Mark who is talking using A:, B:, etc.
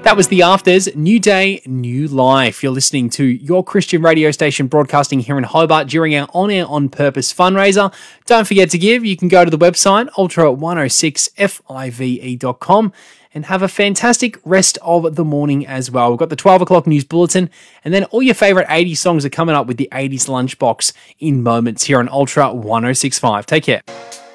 A: That was The Afters, New Day, New Life. You're listening to your Christian radio station broadcasting here in Hobart during our On Air On Purpose fundraiser. Don't forget to give. You can go to the website, ultra106five.com, and have a fantastic rest of the morning as well. We've got the 12 o'clock news bulletin, and then all your favourite 80s songs are coming up with the 80s lunchbox in moments here on Ultra 106.5. Take care.